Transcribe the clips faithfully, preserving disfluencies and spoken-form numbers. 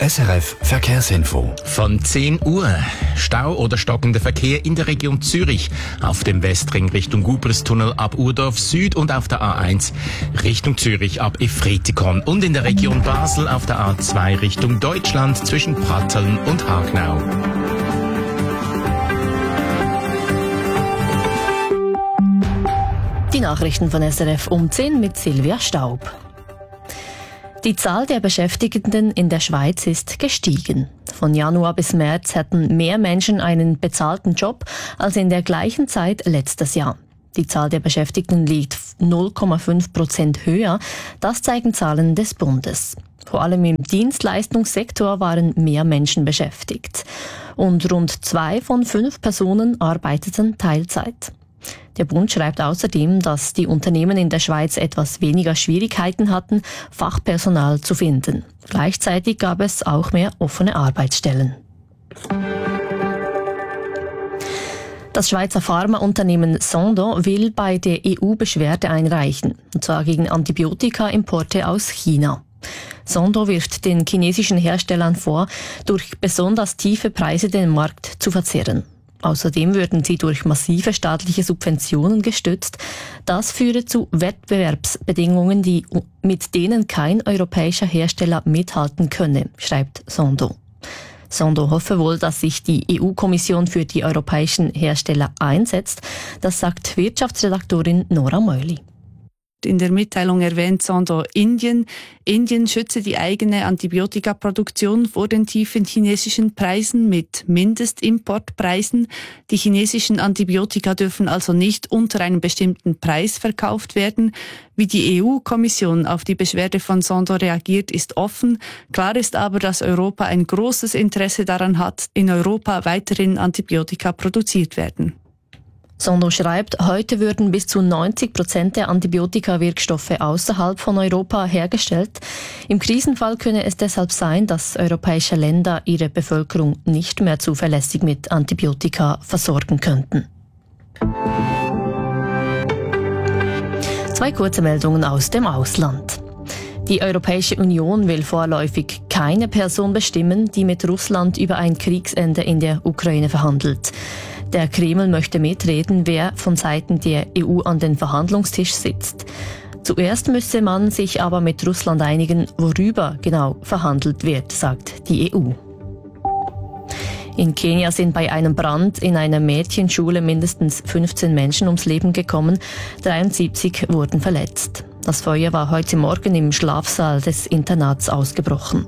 S R F Verkehrsinfo. Von zehn Uhr. Stau oder stockender Verkehr in der Region Zürich. Auf dem Westring Richtung Gubristunnel ab Urdorf Süd und auf der A eins Richtung Zürich ab Efretikon. Und in der Region Basel auf der A zwei Richtung Deutschland zwischen Pratteln und Hagnau. Die Nachrichten von S R F um zehn mit Silvia Staub. Die Zahl der Beschäftigten in der Schweiz ist gestiegen. Von Januar bis März hatten mehr Menschen einen bezahlten Job als in der gleichen Zeit letztes Jahr. Die Zahl der Beschäftigten liegt null Komma fünf Prozent höher. Das zeigen Zahlen des Bundes. Vor allem im Dienstleistungssektor waren mehr Menschen beschäftigt. Und rund zwei von fünf Personen arbeiteten Teilzeit. Der Bund schreibt außerdem, dass die Unternehmen in der Schweiz etwas weniger Schwierigkeiten hatten, Fachpersonal zu finden. Gleichzeitig gab es auch mehr offene Arbeitsstellen. Das Schweizer Pharmaunternehmen Sandoz will bei der E U Beschwerde einreichen, und zwar gegen Antibiotika-Importe aus China. Sandoz wirft den chinesischen Herstellern vor, durch besonders tiefe Preise den Markt zu verzerren. Außerdem würden sie durch massive staatliche Subventionen gestützt. Das führe zu Wettbewerbsbedingungen, die, mit denen kein europäischer Hersteller mithalten könne, schreibt Sandoz. Sandoz hoffe wohl, dass sich die E U-Kommission für die europäischen Hersteller einsetzt. Das sagt Wirtschaftsredaktorin Nora Meuli. In der Mitteilung erwähnt Sandoz Indien. Indien schütze die eigene Antibiotikaproduktion vor den tiefen chinesischen Preisen mit Mindestimportpreisen. Die chinesischen Antibiotika dürfen also nicht unter einem bestimmten Preis verkauft werden. Wie die E U-Kommission auf die Beschwerde von Sandoz reagiert, ist offen. Klar ist aber, dass Europa ein großes Interesse daran hat, in Europa weiterhin Antibiotika produziert werden. Sandoz schreibt, heute würden bis zu neunzig Prozent der Antibiotika-Wirkstoffe außerhalb von Europa hergestellt. Im Krisenfall könne es deshalb sein, dass europäische Länder ihre Bevölkerung nicht mehr zuverlässig mit Antibiotika versorgen könnten. Zwei kurze Meldungen aus dem Ausland. Die Europäische Union will vorläufig keine Person bestimmen, die mit Russland über ein Kriegsende in der Ukraine verhandelt. Der Kreml möchte mitreden, wer von Seiten der E U an den Verhandlungstisch sitzt. Zuerst müsse man sich aber mit Russland einigen, worüber genau verhandelt wird, sagt die E U. In Kenia sind bei einem Brand in einer Mädchenschule mindestens fünfzehn Menschen ums Leben gekommen, dreiundsiebzig wurden verletzt. Das Feuer war heute Morgen im Schlafsaal des Internats ausgebrochen.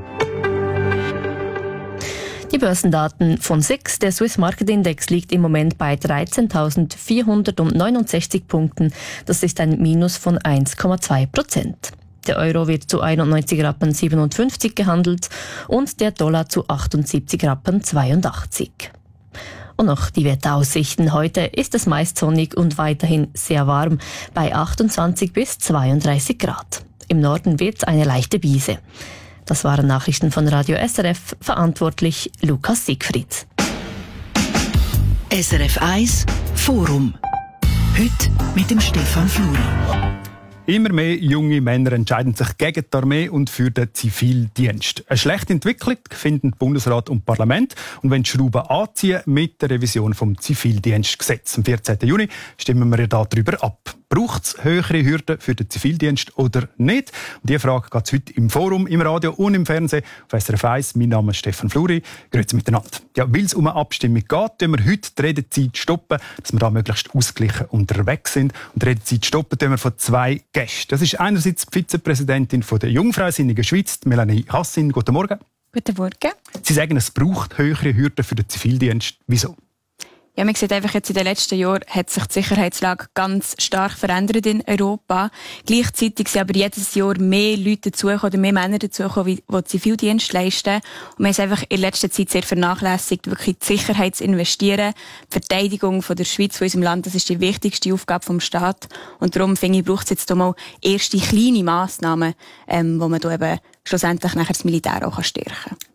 Die Börsendaten von S I X. Der Swiss Market Index liegt im Moment bei dreizehntausendvierhundertneunundsechzig Punkten. Das ist ein Minus von eins Komma zwei Prozent. Der Euro wird zu einundneunzig Rappen siebenundfünfzig gehandelt und der Dollar zu achtundsiebzig Rappen zweiundachtzig. Und noch die Wetteraussichten. Heute ist es meist sonnig und weiterhin sehr warm bei achtundzwanzig bis zweiunddreißig Grad. Im Norden wird eine leichte Brise. Das waren Nachrichten von Radio S R F, verantwortlich Lukas Siegfried. S R F eins Forum. Heute mit dem Stefan Fluri. Immer mehr junge Männer entscheiden sich gegen die Armee und für den Zivildienst. Eine schlechte Entwicklung finden Bundesrat und Parlament und wollen die Schrauben anziehen mit der Revision vom Zivildienstgesetz. Am vierzehnten Juni stimmen wir ja darüber ab. Braucht es höhere Hürden für den Zivildienst oder nicht? Und diese Frage geht es heute im Forum, im Radio und im Fernsehen auf S R F eins. Mein Name ist Stefan Fluri. Grüezi miteinander. Ja, weil es um eine Abstimmung geht, tun wir heute die Redezeit stoppen, dass wir da möglichst ausgeglichen unterwegs sind. Und die Redezeit stoppen tun wir von zwei Gästen. Das ist einerseits die Vizepräsidentin von der Jungfreisinnigen Schweiz, Melanie Hassin. Guten Morgen. Guten Morgen. Sie sagen, es braucht höhere Hürden für den Zivildienst. Wieso? Ja, man sieht einfach jetzt in den letzten Jahren hat sich die Sicherheitslage ganz stark verändert in Europa. Gleichzeitig sind aber jedes Jahr mehr Leute dazugekommen, oder mehr Männer dazugekommen, die Zivildienst leisten. Und man ist einfach in letzter Zeit sehr vernachlässigt, wirklich die Sicherheit zu investieren. Die Verteidigung von der Schweiz, von unserem Land, das ist die wichtigste Aufgabe vom Staat. Und darum, finde ich, braucht es jetzt mal erste kleine Massnahmen, ähm, wo man da eben schlussendlich nachher das Militär auch stärken kann.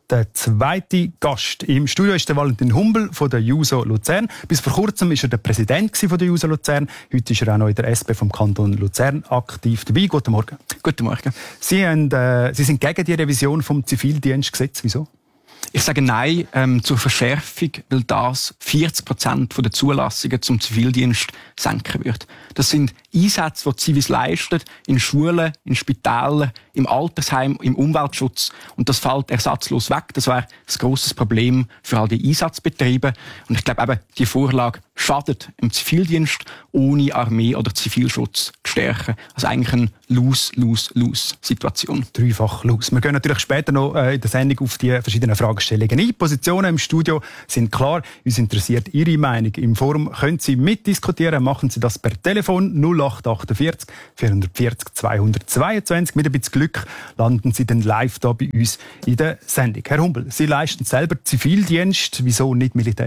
der zweite Gast. Im Studio ist der Valentin Humbel von der Juso Luzern. Bis vor kurzem war er der Präsident von der Juso Luzern. Heute ist er auch noch in der S P vom Kanton Luzern aktiv dabei. Guten Morgen. Guten Morgen. Sie, haben, äh, Sie sind gegen die Revision vom Zivildienstgesetz. Wieso? Ich sage Nein ähm, zur Verschärfung, weil das vierzig Prozent der Zulassungen zum Zivildienst senken wird. Das sind Einsätze, die Zivis leisten, in Schulen, in Spitälern, im Altersheim, im Umweltschutz. Und das fällt ersatzlos weg. Das wäre ein grosses Problem für all die Einsatzbetriebe. Und ich glaube eben, die Vorlage schadet im Zivildienst, ohne Armee oder Zivilschutz zu stärken. Also eigentlich eine Lose-Lose-Lose-Situation. Dreifach Lose. Wir gehen natürlich später noch in der Sendung auf die verschiedenen Fragestellungen ein. Positionen im Studio sind klar. Uns interessiert Ihre Meinung. Im Forum können Sie mitdiskutieren. Machen Sie das per Telefon null acht achtundvierzig vierhundertvierzig zweihundertzweiundzwanzig. Mit ein bisschen Glück landen Sie dann live da bei uns in der Sendung. Herr Humbel, Sie leisten selber Zivildienst. Wieso nicht Militär?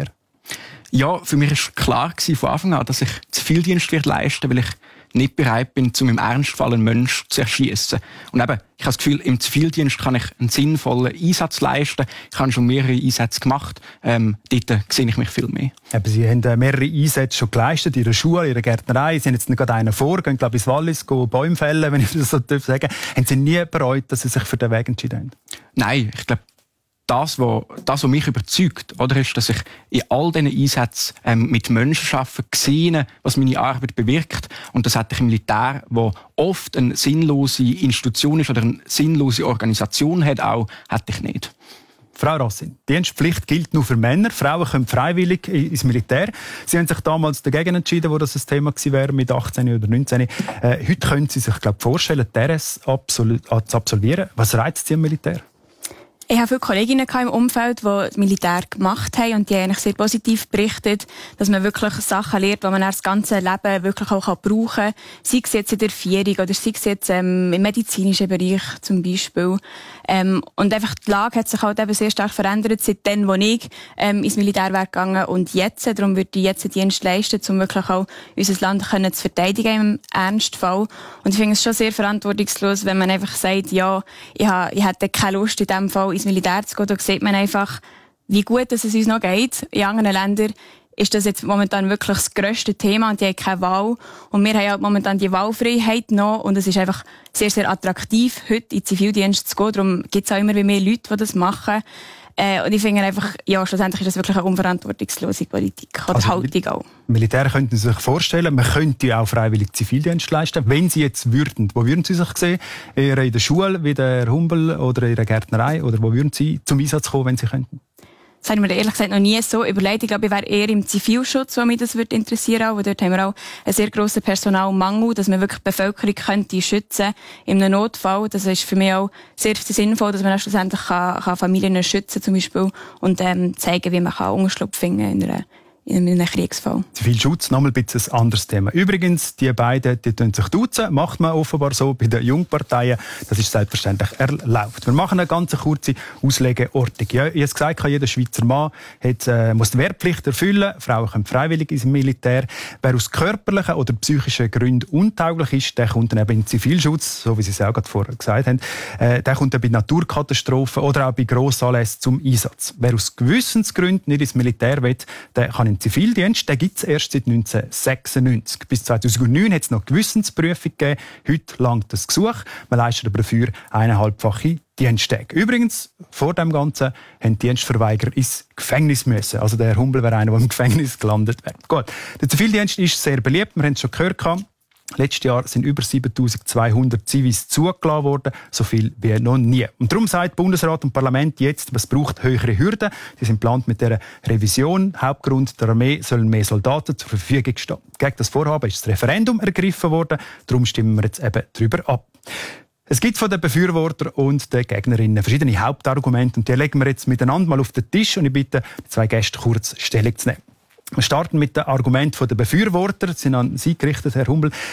Ja, für mich war klar von Anfang an, dass ich Zivildienst wird leisten, weil ich nicht bereit bin, um im Ernstfall einen Menschen zu erschießen. Und eben, ich habe das Gefühl, im Zivildienst kann ich einen sinnvollen Einsatz leisten. Ich habe schon mehrere Einsätze gemacht. Ähm, dort sehe ich mich viel mehr. Eben, Sie haben mehrere Einsätze schon geleistet, in Ihrer Schule, in Ihrer Gärtnerei. Sie haben jetzt nicht gerade einen vor, gehen, glaube ich, ins Wallis, Bäume fällen, wenn ich das so sagen darf. Haben Sie nie bereut, dass Sie sich für den Weg entschieden haben? Nein, ich glaube, Das, was, das, was mich überzeugt, oder, ist, dass ich in all diesen Einsätzen ähm, mit Menschen arbeite, sehe, was meine Arbeit bewirkt. Und das hätte ich im Militär, wo oft eine sinnlose Institution ist oder eine sinnlose Organisation hat, auch, hätte ich nicht. Frau Rossin, die Dienstpflicht gilt nur für Männer. Frauen können freiwillig ins Militär. Sie haben sich damals dagegen entschieden, wo das ein Thema gewesen wäre, mit achtzehn oder neunzehn. Äh, heute können Sie sich, glaube ich, vorstellen, die R S absol- zu absolvieren. Was reizt Sie am Militär? Ich habe viele Kolleginnen im Umfeld, die das Militär gemacht haben und die haben eigentlich sehr positiv berichtet, dass man wirklich Sachen lernt, die man das ganze Leben wirklich auch brauchen kann. Sei es jetzt in der Vierung oder sei es jetzt ähm, im medizinischen Bereich zum Beispiel. Ähm, und einfach die Lage hat sich halt eben sehr stark verändert, seitdem, wo ich ähm, ins Militär wäre gegangen und jetzt. Darum würde ich jetzt einen Dienst leisten, um wirklich auch unser Land können zu verteidigen im Ernstfall. Und ich finde es schon sehr verantwortungslos, wenn man einfach sagt, ja, ich, ha, ich hätte keine Lust in diesem Fall ins Militär zu gehen. Da sieht man einfach, wie gut dass es uns noch geht. In anderen Ländern ist das jetzt momentan wirklich das grösste Thema und die haben keine Wahl. Und wir haben halt momentan die Wahlfreiheit noch und es ist einfach sehr, sehr attraktiv, heute in den Zivildienst zu gehen. Darum gibt es auch immer mehr Leute, die das machen. Äh, und ich finde einfach, ja, schlussendlich ist das wirklich eine unverantwortungslose Politik oder also, Haltung auch. Militär könnten Sie sich vorstellen, man könnte auch freiwillig Zivildienst leisten. Wenn Sie jetzt würden, wo würden Sie sich sehen? Eher in der Schule, wie der Herr Humbel oder in der Gärtnerei? Oder wo würden Sie zum Einsatz kommen, wenn Sie könnten? Das habe ich mir ehrlich gesagt noch nie so überlegt. Ich glaube, ich wäre eher im Zivilschutz, wo mich das würde interessieren würde. Dort haben wir auch einen sehr grossen Personalmangel, dass man wirklich die Bevölkerung könnte schützen in einem Notfall. Das ist für mich auch sehr sinnvoll, dass man auch schlussendlich kann, kann Familien schützen zum Beispiel und ähm, zeigen, wie man kann Unterschlupf finden in einer in einem Kriegsfall. Zivilschutz, nochmal ein bisschen ein anderes Thema. Übrigens, die beiden, die tun sich duzen, macht man offenbar so bei den Jungparteien. Das ist selbstverständlich erlaubt. Wir machen eine ganz kurze Auslegeordnung. Ja, ich habe gesagt, jeder Schweizer Mann hat, äh, muss die Wehrpflicht erfüllen. Frauen können freiwillig ins Militär. Wer aus körperlichen oder psychischen Gründen untauglich ist, der kommt dann eben in den Zivilschutz, so wie Sie es auch gerade vorher gesagt haben. Äh, der kommt dann bei Naturkatastrophen oder auch bei Grossanlässen zum Einsatz. Wer aus Gewissensgründen nicht ins Militär will, der kann in Zivildienst, den gibt es erst seit neunzehnhundertsechsundneunzig. Bis zweitausendneun hat es noch Gewissensprüfung gegeben. Heute langt das Gesuch. Man leistet aber dafür eineinhalbfache Diensttage. Übrigens, vor dem Ganzen haben Dienstverweigerer ins Gefängnis müssen. Also der Herr Humbel wäre einer, der im Gefängnis gelandet wäre. Gut. Der Zivildienst ist sehr beliebt. Wir haben es schon gehört. Letztes Jahr sind über siebentausendzweihundert Zivis zugelassen worden, so viel wie noch nie. Und darum sagt Bundesrat und Parlament jetzt, es braucht höhere Hürden. Die sind geplant mit dieser Revision. Hauptgrund, der Armee sollen mehr Soldaten zur Verfügung stehen. Gegen das Vorhaben ist das Referendum ergriffen worden. Darum stimmen wir jetzt eben darüber ab. Es gibt von den Befürwortern und den Gegnerinnen verschiedene Hauptargumente und die legen wir jetzt miteinander mal auf den Tisch und ich bitte die zwei Gäste kurz Stellung zu nehmen. Wir starten mit dem Argument der Befürworter. Das sind an Sie gerichtet, Herr Humbel.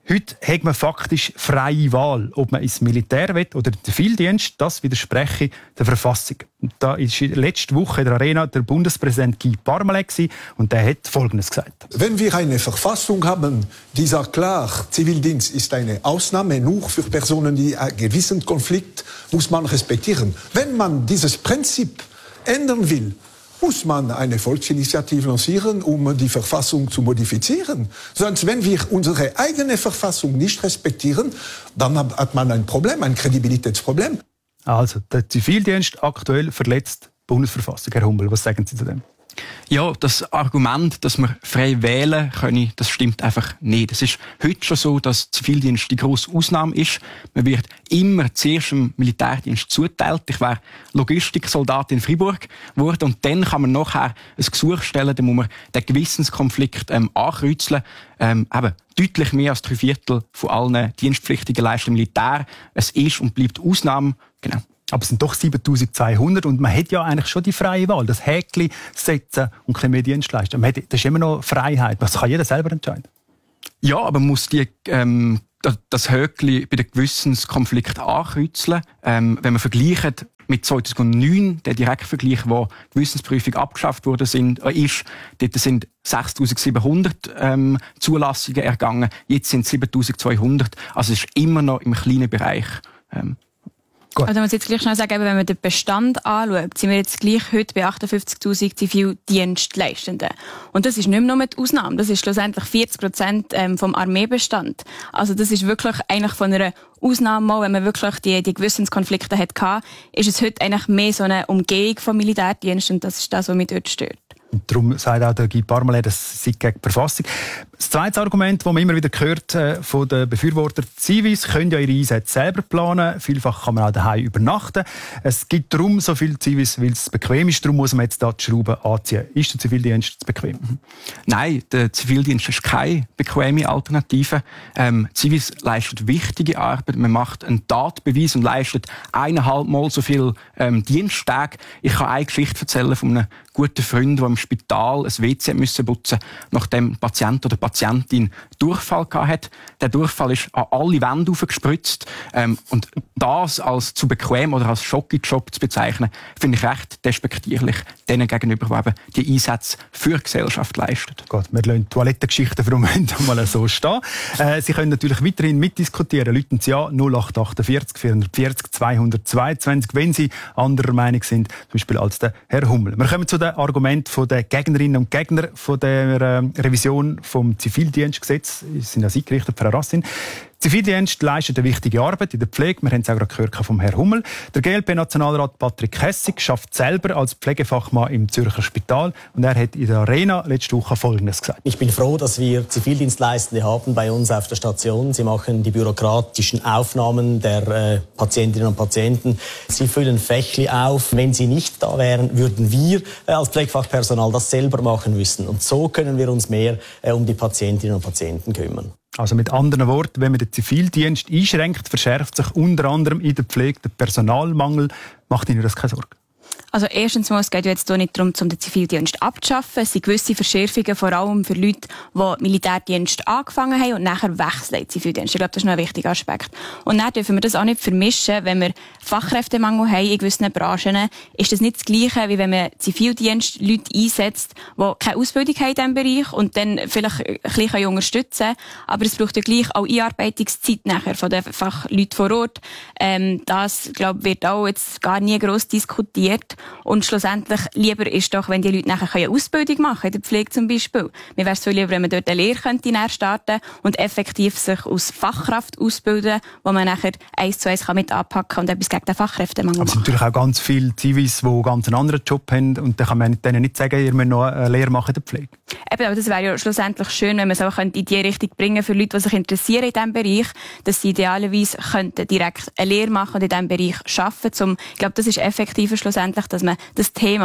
Heute hat man faktisch freie Wahl, ob man ins Militär will oder den Zivildienst. Das widerspreche der Verfassung. Und da war letzte Woche in der Arena der Bundespräsident Guy Parmelin und der hat Folgendes gesagt. Wenn wir eine Verfassung haben, die sagt klar, Zivildienst ist eine Ausnahme nur für Personen, die einen gewissen Konflikt muss man respektieren. Wenn man dieses Prinzip ändern will, muss man eine Volksinitiative lancieren, um die Verfassung zu modifizieren. Sonst, wenn wir unsere eigene Verfassung nicht respektieren, dann hat man ein Problem, ein Kredibilitätsproblem. Also, der Zivildienst aktuell verletzt die Bundesverfassung. Herr Hummel, was sagen Sie zu dem? Ja, das Argument, dass wir frei wählen können, das stimmt einfach nicht. Es ist heute schon so, dass Zivildienst die grosse Ausnahme ist. Man wird immer zuerst im Militärdienst zuteilt. Ich wäre Logistiksoldat in Freiburg geworden und dann kann man nachher ein Gesuch stellen, dann muss man den Gewissenskonflikt ähm, ankreuzeln. Ähm, eben, deutlich mehr als drei Viertel von allen Dienstpflichtigen leisten im Militär. Es ist und bleibt Ausnahme. Genau. Aber es sind doch siebentausendzweihundert und man hat ja eigentlich schon die freie Wahl. Das Häkchen setzen und ein bisschen mehr Dienst leisten. Man hat, das ist immer noch Freiheit. Das kann jeder selber entscheiden. Ja, aber man muss die, ähm, das Häkchen bei den Gewissenskonflikt ankreuzeln. Ähm, wenn man vergleicht mit zweitausendneun, der Direktvergleich, wo die Gewissensprüfung abgeschafft wurde, sind, äh, ist, dort sind sechstausendsiebenhundert ähm, Zulassungen ergangen. Jetzt sind es siebentausendzweihundert. Also es ist immer noch im kleinen Bereich. Ähm, Also man muss jetzt gleich schnell sagen, wenn man den Bestand anschaut, sind wir jetzt gleich heute bei achtundfünfzigtausend Zivildienstleistenden. Und das ist nicht mehr nur die Ausnahme, das ist schlussendlich vierzig Prozent ähm, vom Armeebestand. Also das ist wirklich eigentlich von einer Ausnahme mal, wenn man wirklich die, die Gewissenskonflikte hatte, ist es heute eigentlich mehr so eine Umgehung vom Militärdienst und das ist das, was mich dort stört. Und darum sagt auch der Guy Parmelin, das sei gegen die Verfassung. Das zweite Argument, das man immer wieder hört äh, von den Befürwortern, die Zivis können ja ihre Einsätze selber planen. Vielfach kann man auch daheim übernachten. Es gibt darum so viele Zivis, weil es bequem ist. Darum muss man jetzt da die Schrauben anziehen. Ist der Zivildienst zu bequem? Mhm. Nein, der Zivildienst ist keine bequeme Alternative. Ähm, Zivis leistet wichtige Arbeit. Man macht einen Tatbeweis und leistet eineinhalb Mal so viel ähm, Diensttage. Ich kann eine Geschichte erzählen von einem guten Freund, der im Spital ein W C müssen putzen, nachdem der Patient oder die Patientin Durchfall hatte. Der Durchfall ist an alle Wände aufgespritzt. Ähm, und das als zu bequem oder als Schocki-Job zu bezeichnen, finde ich recht despektierlich denen gegenüber, die eben die Einsätze für die Gesellschaft leisten. Gut, wir lassen die Toilettengeschichten für einen Moment mal so stehen. Äh, Sie können natürlich weiterhin mitdiskutieren. Läuten Sie an null acht achtundvierzig vierhundertvierzig zweihundertzweiundzwanzig, wenn Sie anderer Meinung sind, zum Beispiel als der Herr Hummel. Wir kommen zu den Argumenten der Gegnerinnen und Gegner von der äh, Revision vom Zivildienstgesetz. Sie sind ja eingerichtet, Frau Rassin. Zivildienst leistet eine wichtige Arbeit in der Pflege. Wir haben es auch gerade gehört vom Herrn Hummel. Der G L P-Nationalrat Patrick Hessig schafft selber als Pflegefachmann im Zürcher Spital. Und er hat in der Arena letzte Woche Folgendes gesagt. Ich bin froh, dass wir Zivildienstleistende haben bei uns auf der Station. Sie machen die bürokratischen Aufnahmen der äh, Patientinnen und Patienten. Sie füllen Fächli auf. Wenn sie nicht da wären, würden wir äh, als Pflegefachpersonal das selber machen müssen. Und so können wir uns mehr äh, um die Patientinnen und Patienten kümmern. Also mit anderen Worten, wenn man den Zivildienst einschränkt, verschärft sich unter anderem in der Pflege der Personalmangel. Macht Ihnen das keine Sorge? Also erstens mal, es geht jetzt hier nicht darum, um den Zivildienst abzuschaffen. Es sind gewisse Verschärfungen, vor allem für Leute, die Militärdienst angefangen haben und nachher wechseln in den Zivildienst. Ich glaube, das ist noch ein wichtiger Aspekt. Und dann dürfen wir das auch nicht vermischen. Wenn wir Fachkräftemangel haben in gewissen Branchen, ist das nicht das Gleiche, wie wenn man Zivildienstleute einsetzt, die keine Ausbildung haben in diesem Bereich und dann vielleicht ein bisschen unterstützen können. Aber es braucht ja gleich auch Einarbeitungszeit nachher von den Fachleuten vor Ort. Ähm, das, glaube ich, wird auch jetzt gar nie gross diskutiert. Und schlussendlich lieber ist doch, wenn die Leute nachher eine Ausbildung machen in der Pflege zum Beispiel. Mir wäre es viel lieber, wenn man dort eine Lehre könnte starten und effektiv sich als Fachkraft ausbilden, wo man nachher eins zu eins mit anpacken kann und etwas gegen den Fachkräftemangel machen. Aber es sind natürlich auch ganz viele Zivis, die ganz einen anderen Job haben und dann kann man denen nicht sagen, ihr müsst noch eine Lehre machen in der Pflege. Eben, aber das wäre ja schlussendlich schön, wenn man es auch in die Richtung bringen für Leute, die sich interessieren in diesem Bereich, dass sie idealerweise könnten direkt eine Lehre machen und in diesem Bereich arbeiten. Zum, ich glaube, das ist effektiver schlussendlich, dass man das Thema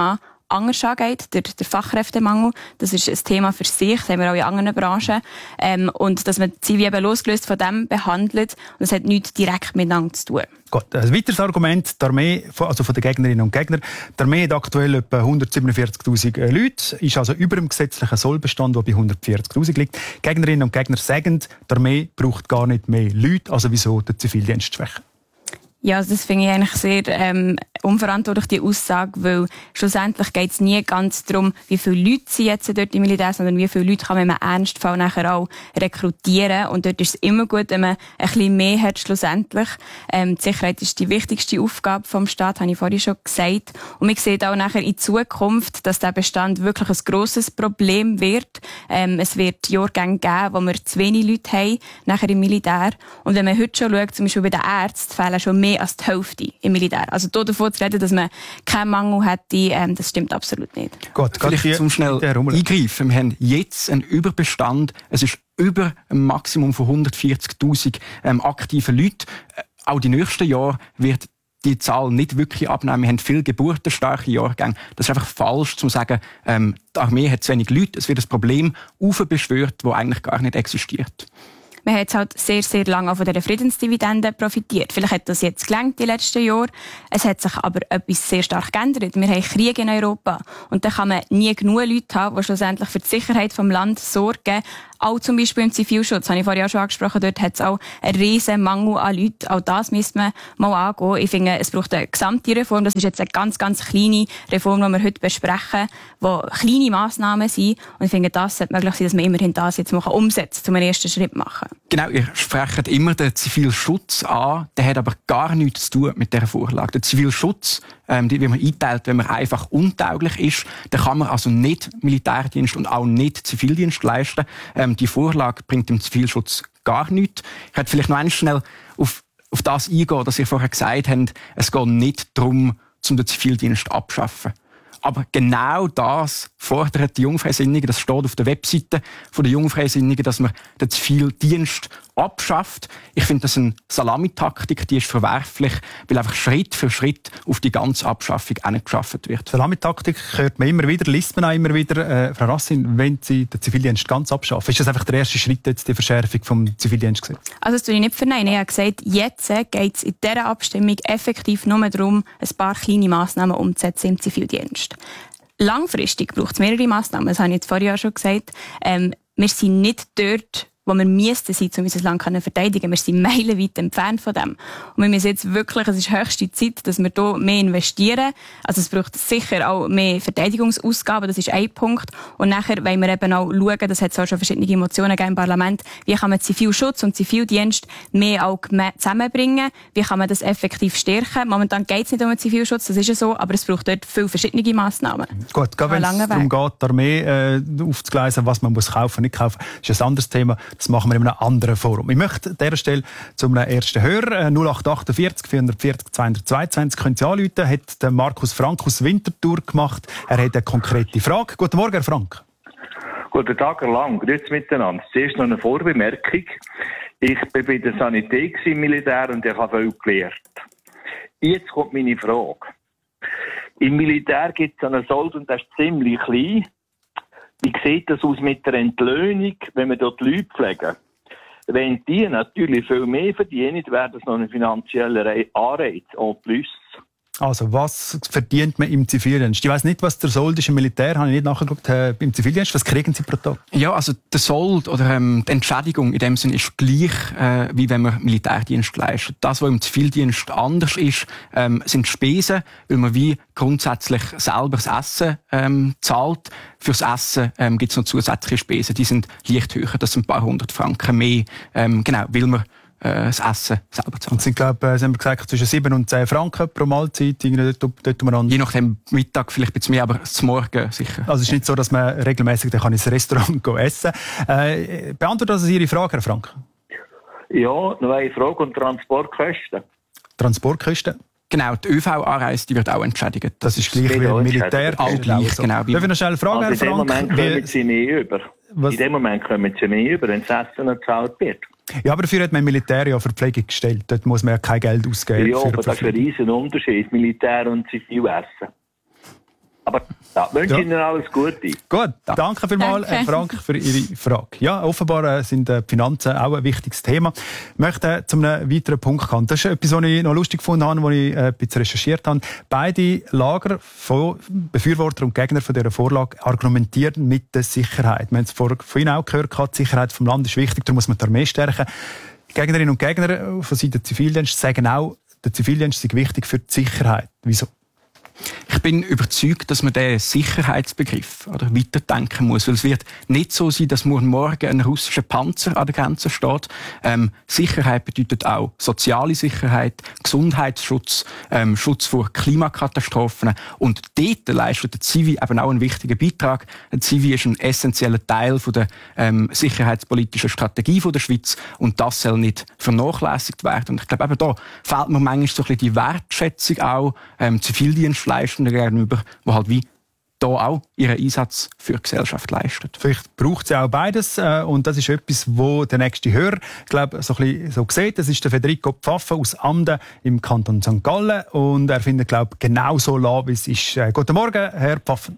anders angeht, der, der Fachkräftemangel. Das ist ein Thema für sich, das haben wir auch in anderen Branchen. Ähm, und dass man die Zivi eben losgelöst von dem behandelt. Und das hat nichts direkt miteinander zu tun. Gut, ein weiteres Argument, die Armee, also von den Gegnerinnen und Gegnern. Die Armee hat aktuell etwa hundertsiebenundvierzigtausend Leute, ist also über dem gesetzlichen Sollbestand, der bei hundertvierzigtausend liegt. Gegnerinnen und Gegner sagen, die Armee braucht gar nicht mehr Leute, also wieso den Zivildienst schwächen? Ja, also das finde ich eigentlich sehr ähm, unverantwortlich, die Aussage, weil schlussendlich geht es nie ganz darum, wie viele Leute sind jetzt dort im Militär, sondern wie viele Leute kann man im Ernstfall nachher auch rekrutieren. Und dort ist es immer gut, wenn man ein bisschen mehr hat schlussendlich. Ähm, die Sicherheit ist die wichtigste Aufgabe vom Staat, habe ich vorhin schon gesagt. Und man sieht auch nachher in Zukunft, dass der Bestand wirklich ein grosses Problem wird. Ähm, es wird Jahrgänge geben, wo wir zu wenig Leute haben, nachher im Militär. Und wenn man heute schon schaut, zum Beispiel bei den Ärzten, fehlen schon mehr als die Hälfte im Militär. Also hier davon zu reden, dass man keinen Mangel hätte, ähm, das stimmt absolut nicht. Gut, vielleicht zum schnell eingreifen. Wir haben jetzt einen Überbestand. Es ist über ein Maximum von hundertvierzigtausend ähm, aktiven Leuten. Auch die nächsten Jahre wird die Zahl nicht wirklich abnehmen. Wir haben viele geburtenstarke Jahrgänge. Das ist einfach falsch, zu sagen, ähm, die Armee hat zu wenig Leute. Es wird ein Problem aufbeschwört, das eigentlich gar nicht existiert. Man hat halt sehr, sehr lange auch von dieser Friedensdividende profitiert. Vielleicht hat das jetzt gelangt die letzten Jahre. Es hat sich aber etwas sehr stark geändert. Wir haben Krieg in Europa. Und da kann man nie genug Leute haben, die schlussendlich für die Sicherheit des Landes sorgen. Auch zum Beispiel im Zivilschutz, habe ich vorhin auch schon angesprochen, dort hat es auch einen riesen Mangel an Leuten. Auch das müsste man mal angehen. Ich finde, es braucht eine gesamte Reform. Das ist jetzt eine ganz, ganz kleine Reform, die wir heute besprechen, die kleine Massnahmen sind. Und ich finde, das sollte möglich sein, dass man immerhin das jetzt mal umsetzt, um einen ersten Schritt machen. Genau, ihr sprecht immer den Zivilschutz an. Der hat aber gar nichts zu tun mit dieser Vorlage. Der Zivilschutz, ähm, wie man einteilt, wenn man einfach untauglich ist, dann kann man also nicht Militärdienst und auch nicht Zivildienst leisten. Ähm, die Vorlage bringt dem Zivilschutz gar nichts. Ich hätte vielleicht noch einmal schnell auf, auf das eingehen, dass ihr vorher gesagt habt, es geht nicht darum, um den Zivildienst abzuschaffen. Aber genau das fordert die Jungfreisinnigen. Das steht auf der Webseite der Jungfreisinnigen, dass man den Zivildienst abschafft. Ich finde das eine Salamitaktik, die ist verwerflich, weil einfach Schritt für Schritt auf die ganze Abschaffung hingeschafft wird. Salamitaktik hört man immer wieder, liest man auch immer wieder. Äh, Frau Rassin, wenn Sie den Zivildienst ganz abschaffen, ist das einfach der erste Schritt, jetzt die Verschärfung vom Zivildienstgesetz? Also das tue ich nicht verneinen. Ich habe gesagt, jetzt geht es in dieser Abstimmung effektiv nur darum, ein paar kleine Massnahmen umzusetzen im Zivildienst. Langfristig braucht es mehrere Massnahmen, das habe ich jetzt vorher auch schon gesagt. Ähm, wir sind nicht dort, wo wir müssten sein, um unser Land zu verteidigen. Wir sind meilenweit entfernt von dem. Und wir müssen jetzt wirklich, es ist höchste Zeit, dass wir hier mehr investieren. Also es braucht sicher auch mehr Verteidigungsausgaben, das ist ein Punkt. Und nachher wollen wir eben auch schauen, das hat es auch schon verschiedene Emotionen gegeben im Parlament, wie kann man Zivilschutz und Zivildienst mehr auch zusammenbringen, wie kann man das effektiv stärken. Momentan geht es nicht um den Zivilschutz, das ist ja so, aber es braucht dort viele verschiedene Massnahmen. Gut, gerade wenn es darum geht, die Armee äh, aufzugleisen, was man muss kaufen, nicht kaufen, ist ein anderes Thema. Das machen wir in einem anderen Forum. Ich möchte an dieser Stelle zu einem ersten Hörer null acht achtundvierzig vierhundertvierzig zweihundertzweiundzwanzig können Sie anrufen. Hat der Markus Frank aus Winterthur gemacht. Er hat eine konkrete Frage. Guten Morgen, Herr Frank. Guten Tag, Herr Lang. Grüezi miteinander. Zuerst noch eine Vorbemerkung. Ich bin bei der Sanität im Militär und ich habe viel gelernt. Jetzt kommt meine Frage. Im Militär gibt es einen Sold und der ist ziemlich klein. Wie sieht das aus mit der Entlöhnung, wenn wir dort Leute pflegen? Wenn die natürlich viel mehr verdienen, wäre das noch ein finanzieller Anreiz en plus. Also, was verdient man im Zivildienst? Ich weiss nicht, was der Sold ist im Militär, habe ich nicht nachgeguckt. Äh, im Zivildienst, was kriegen Sie pro Tag? Ja, also der Sold oder ähm, die Entschädigung in dem Sinne ist gleich, äh, wie wenn man Militärdienst leistet. Das, was im Zivildienst anders ist, ähm, sind Spesen, weil man wie grundsätzlich selber das Essen ähm, zahlt. Fürs Essen ähm, gibt es noch zusätzliche Spesen, die sind leicht höher, das sind ein paar hundert Franken mehr, ähm, genau, weil man das Essen selber zahlen. Und sind, glaube ich, haben wir gesagt, zwischen sieben und zehn Franken pro Mahlzeit. Dort, dort umeinander. Je nachdem, Mittag vielleicht ein bisschen mehr, aber zum Morgen sicher. Also es ist nicht so, dass man regelmäßig dann ins Restaurant gehen essen kann. Äh, beantwortet also Ihre Frage, Herr Frank? Ja, noch eine Frage und Transportkosten. Transportkosten? Genau, die Ö V-Anreise wird auch entschädigt. Das ist gleich wie im Militär. Auch gleich, genau. Darf ich noch schnell fragen, also Herr Frank? In dem Moment kommen Sie mehr über. Was? In dem Moment kommen Sie mehr über, wenn das Essen gezahlt wird. Ja, aber dafür hat man im Militär ja Verpflegung gestellt. Dort muss man ja kein Geld ausgeben. Ja, aber das ist ein riesen Unterschied, Militär und Zivilessen. Aber ja, wünsche Ja. Ihnen alles Gute. Gut, danke vielmals, Danke. äh, Frank, für Ihre Frage. Ja, offenbar äh, sind äh, Finanzen auch ein wichtiges Thema. Ich möchte äh, zu einem weiteren Punkt kommen. Das ist etwas, was ich noch lustig gefunden habe, als ich äh, ein bisschen recherchiert habe. Beide Lager, von Befürworter und Gegner von dieser Vorlage, argumentieren mit der Sicherheit. Wir haben es vor, von Ihnen auch gehört, die Sicherheit des Landes ist wichtig, darum muss man die Armee stärken. Gegnerinnen und Gegner von Seiten des Zivildienstes sagen auch, der Zivildienst ist wichtig für die Sicherheit. Wieso? Ich bin überzeugt, dass man den Sicherheitsbegriff oder weiterdenken muss, weil es wird nicht so sein, dass morgen ein russischer Panzer an der Grenze steht. Ähm, Sicherheit bedeutet auch soziale Sicherheit, Gesundheitsschutz, ähm, Schutz vor Klimakatastrophen, und dort leistet der Zivi eben auch einen wichtigen Beitrag. Der Zivi ist ein essentieller Teil von der ähm, sicherheitspolitischen Strategie von der Schweiz, und das soll nicht vernachlässigt werden. Und ich glaube, eben da fehlt mir manchmal so ein bisschen die Wertschätzung auch ähm, Zivildienstleistenden gegenüber, die halt wie da auch ihren Einsatz für die Gesellschaft leistet. Vielleicht braucht es ja auch beides, äh, und das ist etwas, wo der nächste Hörer, glaube so ein bisschen so sieht. Das ist der Federico Pfaffer aus Amden im Kanton Sankt Gallen, und er findet, glaube genau so lassen, wie es ist. Äh, guten Morgen, Herr Pfaffer.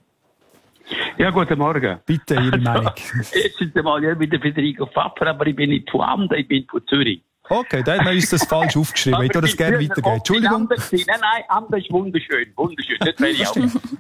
Ja, guten Morgen. Bitte, Ihre Meinung. Jetzt sind Sie mal ja wieder Federico Pfaffer, aber ich bin nicht von Amden, ich bin von Zürich. Okay, da hat man uns das falsch aufgeschrieben. Ich würde das gerne weitergeben. Entschuldigung. Nein, nein, Amden ist wunderschön, wunderschön. Das wäre ich auch.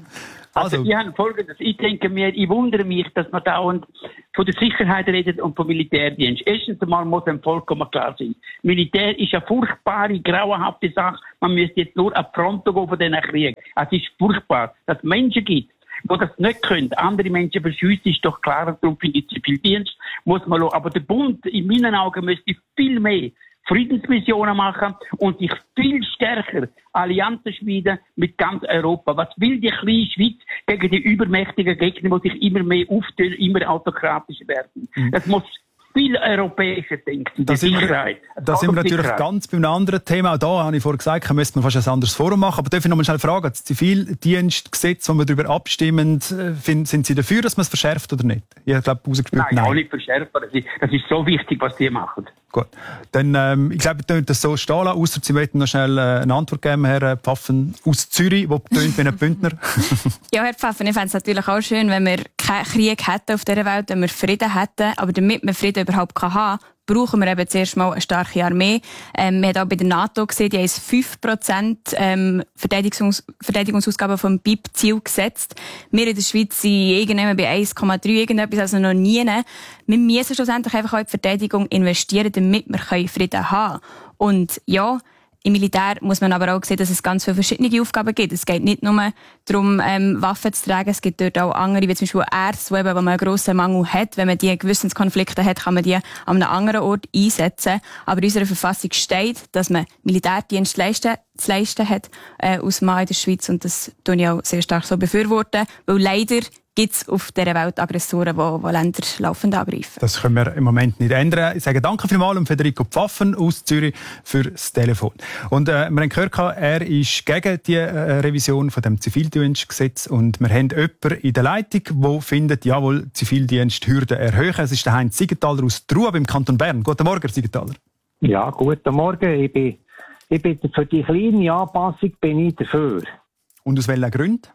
Also, ich habe Folgendes. Ich denke mir, ich wundere mich, dass man dauernd von der Sicherheit redet und vom Militärdienst. Erstens einmal muss einem vollkommen klar sein. Militär ist eine furchtbare, grauenhafte Sache. Man müsste jetzt nur an die Front gehen von diesen Kriegen. Es ist furchtbar, dass es Menschen gibt, die das nicht können. Andere Menschen verschiessen, ist doch klar. Darum finde ich Zivildienst muss man schauen. Aber der Bund, in meinen Augen, müsste viel mehr Friedensmissionen machen und sich viel stärker Allianzen schmieden mit ganz Europa. Was will die kleine Schweiz gegen die übermächtigen Gegner, die sich immer mehr auftun, immer autokratischer werden? Mhm. Das muss viel europäischer denken. Da sind wir, da sind wir natürlich Sicherheit. Ganz bei einem anderen Thema. Auch da habe ich vorher gesagt, müsste man fast ein anderes Forum machen. Aber darf ich noch mal schnell fragen, das Zivildienstgesetz, wo wir darüber abstimmen, sind Sie dafür, dass man es verschärft oder nicht? Ich glaube, rausgespürt, nein, nein. Auch nicht verschärft. Das ist, das ist so wichtig, was die machen. Gut. Dann, ähm, ich glaube, wir können das so stehen lassen, ausser Sie möchten noch schnell äh, eine Antwort geben, Herr Pfaffen aus Zürich, der tönt wie ein Bündner. Ja, Herr Pfaffen, ich fände es natürlich auch schön, wenn wir keinen Krieg hätten auf dieser Welt, wenn wir Frieden hätten. Aber damit wir Frieden überhaupt haben kann, brauchen wir eben zuerst mal eine starke Armee. Ähm, wir haben auch bei der NATO gesehen, die haben fünf Prozent ähm, Verteidigungs- Verteidigungsausgaben vom B I P-Ziel gesetzt. Wir in der Schweiz sind irgendwann bei eins Komma drei irgendetwas, also noch nie. Wir müssen schlussendlich einfach auch in die Verteidigung investieren, damit wir Frieden haben können. Und ja, im Militär muss man aber auch sehen, dass es ganz viele verschiedene Aufgaben gibt. Es geht nicht nur darum, ähm, Waffen zu tragen. Es gibt dort auch andere, wie zum Beispiel Ärzte, wo, eben, wo man einen grossen Mangel hat. Wenn man die Gewissenskonflikte hat, kann man die an einem anderen Ort einsetzen. Aber in unserer Verfassung steht, dass man Militärdienst leisten, zu leisten hat äh, als Mann in der Schweiz. Und das tue ich auch sehr stark so befürworten, weil leider gibt es auf dieser Welt Aggressoren, die, die Länder laufend angreifen. Das können wir im Moment nicht ändern. Ich sage danke vielmals an Federico Pfaffen aus Zürich für das Telefon. Und äh, wir haben gehört, er ist gegen die äh, Revision von dem Zivildienstgesetz, und wir haben jemanden in der Leitung, der findet, jawohl, Zivildiensthürden erhöhen. Es ist der Heinz Siegenthaler aus Trua im Kanton Bern. Guten Morgen, Siegenthaler. Ja, guten Morgen. Ich bin, ich bin für die kleine Anpassung bin ich dafür. Und aus welchen Gründen?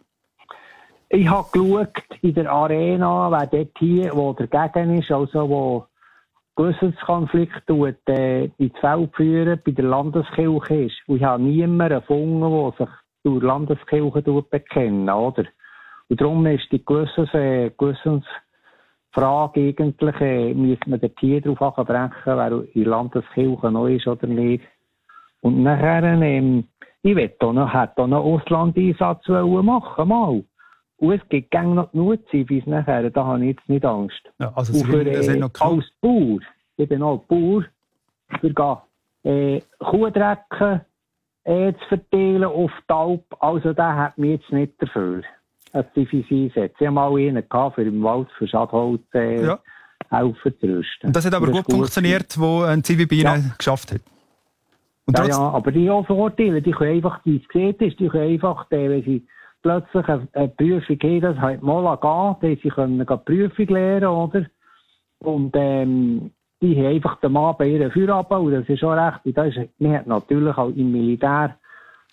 Ich habe geschaut in der Arena, wer dort hier, wo dagegen ist, also wo Gewissenskonflikt tut, äh, ins Feld führen, bei der Landeskirche ist. Und ich habe niemanden gefunden, der sich durch Landeskirche bekennen, oder? Und darum ist die Gewissens, äh, Gewissensfrage eigentlich, äh, müsste man dort hier drauf abbrechen, wer in der Landeskirche noch ist oder nicht. Und nachher, ähm, ich will da noch, hätte da noch Auslandeinsatz machen, mal. Und es gibt gerne noch genug Zivis nachher, da habe ich jetzt nicht Angst. Ja, also und für, äh, noch als Bauer, ich bin auch Bauer, für äh, Kuhdrecken äh, zu verteilen auf die Alp, also der hat mich jetzt nicht dafür. Ein Zivis einsetzen. Ich hatte mal einen gehabt, für im Wald für Schadholz äh, ja. helfen zu rüsten. Und das hat aber das gut, gut funktioniert, wo ein Zivi bei Ihnen ja. geschafft hat. Und ja, ja, aber die auch Vorteile, die können einfach, wie es gesehen ist, die können einfach, die, wenn sie plötzlich eine, eine Prüfung haben, das halt mal gehen, sie können eine Prüfung lernen, oder? Und, ähm, die haben einfach den Mann bei ihren Feierabend, und das ist schon recht, und das ist, man hat natürlich auch im Militär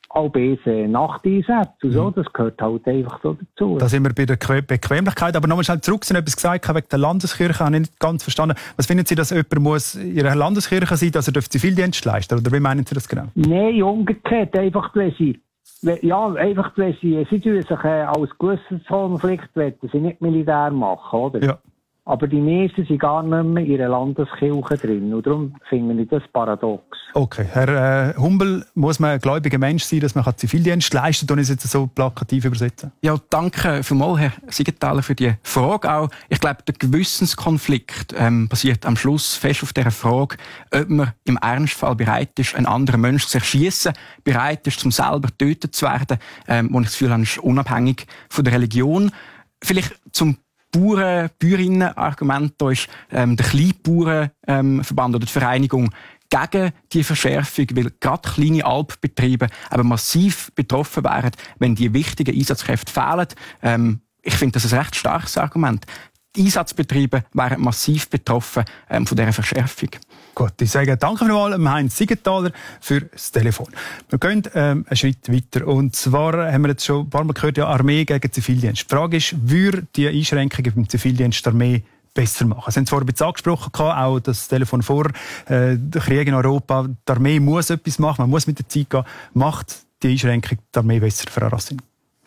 auch bis äh, Nachteinsätze und so, das gehört halt einfach so dazu. Da sind wir bei der Bequemlichkeit. Aber nochmal schnell zurück, Sie haben etwas gesagt wegen der Landeskirche, habe ich nicht ganz verstanden. Was finden Sie, dass jemand muss in Ihrer Landeskirche sein, dass er Zivildienst leisten darf? Oder wie meinen Sie das genau? Nein, umgekehrt, einfach weil sie, ja, einfach weil sie, sie tun sich äh, als Gewissenskonflikt, wollen sie nicht Militär machen, oder? Ja. Aber die meisten sind gar nicht mehr in ihrer Landeskirche drin. Und darum finde ich das paradox. Okay. Herr äh, Humbel, muss man ein gläubiger Mensch sein, dass man Zivildienst leisten kann? Und ich jetzt so plakativ übersetzen. Ja, danke vielmals, Herr Siegenthaler, für die Frage auch. Ich glaube, der Gewissenskonflikt ähm, basiert am Schluss fest auf der Frage, ob man im Ernstfall bereit ist, einen anderen Menschen zu erschiessen, bereit ist, zum selber getötet zu werden, ähm, wo ich das Gefühl habe, ist unabhängig von der Religion. Vielleicht zum Bauern, Bäuerinnen-Argument, da ist ähm, der Kleinbauernverband ähm, oder die Vereinigung gegen die Verschärfung, weil gerade kleine Alpbetriebe aber massiv betroffen wären, wenn die wichtigen Einsatzkräfte fehlen. Ähm, ich finde das ein recht starkes Argument. Die Einsatzbetriebe wären massiv betroffen ähm, von dieser Verschärfung. Gut, ich sage danke vielmals Heinz Siegenthaler für das Telefon. Wir gehen ähm, einen Schritt weiter. Und zwar haben wir jetzt schon ein paar Mal gehört, ja, Armee gegen Zivildienst. Die Frage ist, würde die Einschränkungen beim Zivildienst die Armee besser machen? Sie haben es vorhin ein bisschen angesprochen, auch das Telefon vor, äh, der Krieg in Europa. Die Armee muss etwas machen, man muss mit der Zeit gehen. Macht die Einschränkung die Armee besser, Frau Racine?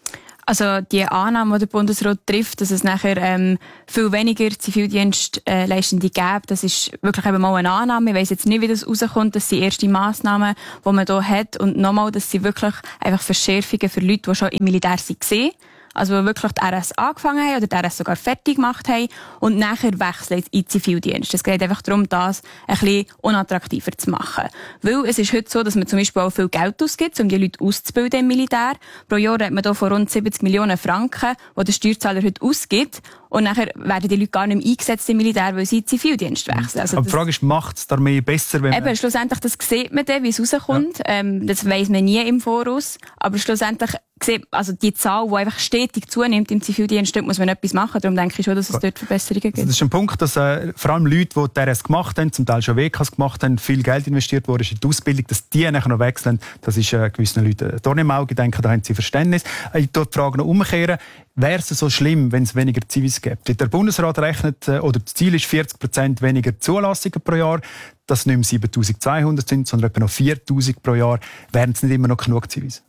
Also die Annahme, die der Bundesrat trifft, dass es nachher ähm, viel weniger Zivildienstleistende gäbe, das ist wirklich eben mal eine Annahme. Ich weiss jetzt nicht, wie das rauskommt. Das sind erste Massnahmen, die man hier hat. Und nochmal, das sind wirklich einfach Verschärfungen für Leute, die schon im Militär waren. Also die wirklich die R S angefangen haben oder die R S sogar fertig gemacht haben und nachher wechseln in den Zivildienst. Es geht einfach darum, das ein bisschen unattraktiver zu machen. Weil es ist heute so, dass man zum Beispiel auch viel Geld ausgibt, um die Leute auszubilden im Militär. Pro Jahr hat man hier von rund siebzig Millionen Franken, die der Steuerzahler heute ausgibt. Und nachher werden die Leute gar nicht mehr eingesetzt im Militär, weil sie in den Zivildienst wechseln. Also aber die Frage ist, macht es die Armee besser, wenn eben, schlussendlich, das sieht man dann, wie es rauskommt. Ja. Ähm, das weiss man nie im Voraus. Aber schlussendlich sieht, also die Zahl, die einfach stetig zunimmt im Zivildienst, dort muss man etwas machen. Darum denke ich schon, dass es dort Verbesserungen gibt. Also das ist ein Punkt, dass äh, vor allem Leute, die die R S gemacht haben, zum Teil schon W Ks gemacht haben, viel Geld investiert wurde in die Ausbildung, dass die nachher noch wechseln, das ist äh, gewissen Leuten ein Dorn im Auge. Ich denke, da haben sie Verständnis. Ich tue die Frage noch umkehren. Wäre es so schlimm, wenn es weniger Zivis gibt? Der Bundesrat rechnet, äh, oder das Ziel ist vierzig Prozent weniger Zulassungen pro Jahr, dass nicht mehr siebentausendzweihundert sind, sondern etwa noch viertausend pro Jahr. Wären es nicht immer noch genug Zivis?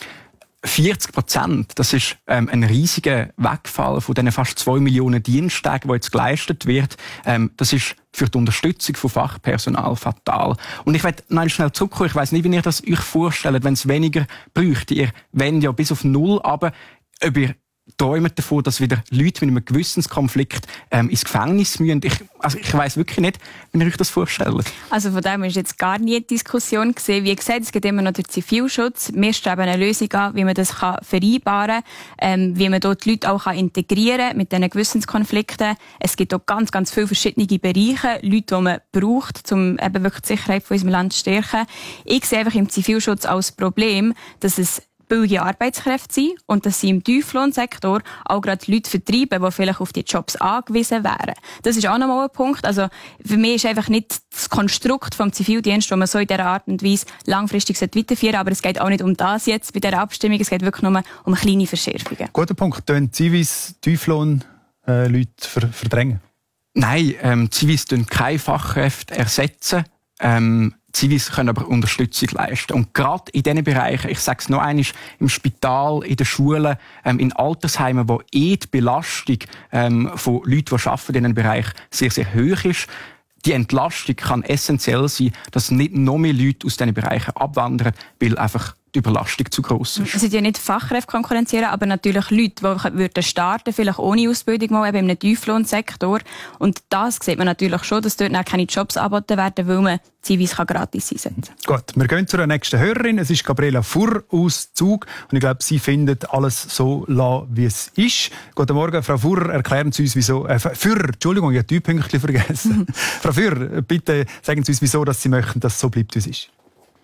vierzig Prozent, das ist ähm, ein riesiger Wegfall von diesen fast zwei Millionen Diensttagen, die jetzt geleistet wird. Ähm, das ist für die Unterstützung von Fachpersonal fatal. Und ich werde noch schnell zurückkommen. Ich weiss nicht, wie ihr das euch vorstellt, wenn es weniger bräuchte. Ihr wendet ja bis auf null, aber ob ihr träumt davon, dass wieder Leute mit einem Gewissenskonflikt ähm, ins Gefängnis müssen. Ich, also ich weiss wirklich nicht, wie ihr euch das vorstellt. Also von dem ist jetzt gar nie die Diskussion gesehen. Wie gesagt, es gibt immer noch den Zivilschutz. Wir streben eine Lösung an, wie man das kann vereinbaren kann, ähm, wie man dort die Leute auch kann integrieren kann mit diesen Gewissenskonflikten. Es gibt auch ganz, ganz viele verschiedene Bereiche, Leute, die man braucht, um eben wirklich die Sicherheit von unserem Land zu stärken. Ich sehe einfach im Zivilschutz als Problem, dass es billige Arbeitskräfte sind und dass sie im Tieflohnsektor auch gerade Leute vertreiben, die vielleicht auf die Jobs angewiesen wären. Das ist auch nochmal ein Punkt. Also für mich ist einfach nicht das Konstrukt vom Zivildienst, das man so in dieser Art und Weise langfristig weiterführen sollte, aber es geht auch nicht um das jetzt bei dieser Abstimmung, es geht wirklich nur um kleine Verschärfungen. Guter Punkt. Tun Zivis Tieflohn äh, Leute ver- verdrängen? Nein, ähm, Zivis tun keine Fachkräfte ersetzen. Ähm, Zivis können aber Unterstützung leisten. Und gerade in diesen Bereichen, ich sage es noch einmal, im Spital, in den Schulen, ähm, in Altersheimen, wo eh die Belastung ähm, von Leuten, die arbeiten in diesem Bereich, sehr, sehr hoch ist, die Entlastung kann essentiell sein, dass nicht noch mehr Leute aus diesen Bereichen abwandern, weil einfach die Überlastung zu gross ist. Es sind ja nicht Fachkräfte konkurrenzieren, aber natürlich Leute, die würden starten, vielleicht ohne Ausbildung mal eben in einem Tieflohnsektor. Und das sieht man natürlich schon, dass dort keine Jobs angeboten werden, weil man Zivis gratis einsetzen kann. Gut, wir gehen zur nächsten Hörerin. Es ist Gabriela Furr aus Zug. Und ich glaube, sie findet alles so lassen, wie es ist. Guten Morgen, Frau Furr. Erklären Sie uns, wieso... Äh, Furr, Entschuldigung, ich habe die Pünktchen vergessen. Frau Furr, bitte sagen Sie uns, wieso dass Sie möchten, dass es so bleibt, wie es ist.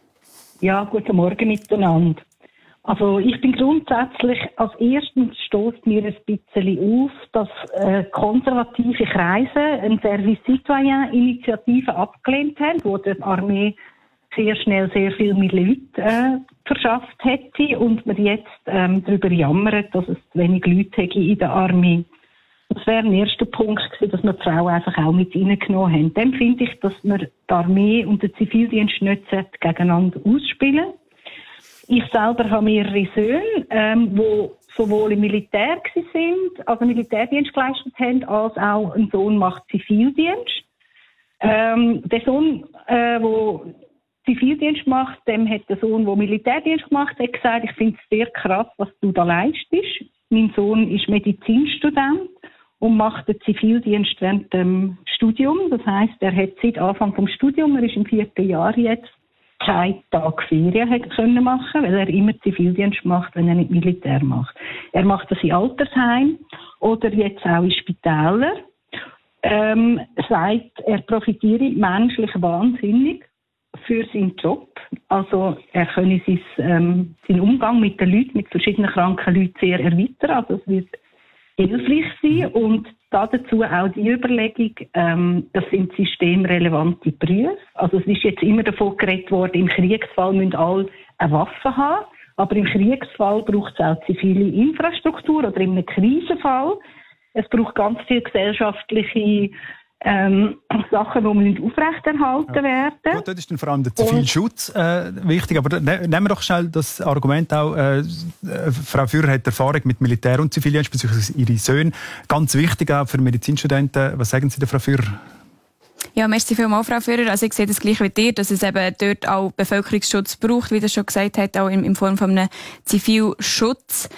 Ja, guten Morgen miteinander. Also ich bin grundsätzlich, als erstens stößt mir ein bisschen auf, dass äh, konservative Kreise eine Service-Citoyen-Initiative abgelehnt haben, wo die Armee sehr schnell sehr viel mit Leuten äh, verschafft hätte und man jetzt ähm, darüber jammert, dass es zu wenig Leute hätte in der Armee. Das wäre ein erster Punkt gewesen, dass wir die Frauen einfach auch mit reingenommen haben. Dann finde ich, dass man die Armee und den Zivildienst nicht gegeneinander ausspielen. Ich selber habe mehrere Söhne, ähm, die sowohl im Militär sind, also Militärdienst geleistet haben, als auch ein Sohn macht Zivildienst. Ähm, der Sohn, äh, der Zivildienst macht, dem hat der Sohn, der Militärdienst gemacht hat, gesagt, ich finde es sehr krass, was du da leistest. Mein Sohn ist Medizinstudent und macht den Zivildienst während dem Studium. Das heisst, er hat seit Anfang des Studiums, er ist im vierten Jahr jetzt, keinen Tag Ferien hat können machen, weil er immer Zivildienst macht, wenn er nicht Militär macht. Er macht das in Altersheim oder jetzt auch in Spitälern. Ähm, sagt, er profitiere menschlich wahnsinnig für seinen Job. Also er könne sein, ähm, seinen Umgang mit den Leuten, mit verschiedenen kranken Leuten sehr erweitern. Also es wird hilfreich sein und dazu auch die Überlegung, ähm, das sind systemrelevante Berufe. Also es ist jetzt immer davon geredet worden, im Kriegsfall müssen alle eine Waffe haben, aber im Kriegsfall braucht es auch zivile Infrastruktur oder in einem Krisenfall. Es braucht ganz viele gesellschaftliche ähm, Sachen, die müssen aufrechterhalten ja. werden. Gut, dort ist dann vor allem der Zivilschutz äh, wichtig. Aber ne, nehmen wir doch schnell das Argument auch. Äh, Frau Führer hat Erfahrung mit Militär und Zivildienst, beziehungsweise ihre Söhne. Ganz wichtig auch für Medizinstudenten. Was sagen Sie der Frau Führer? Ja, merci vielmals, Frau Führer. Also ich sehe das gleich wie dir, dass es eben dort auch Bevölkerungsschutz braucht, wie das schon gesagt hat, auch in, in Form von einem Zivilschutz.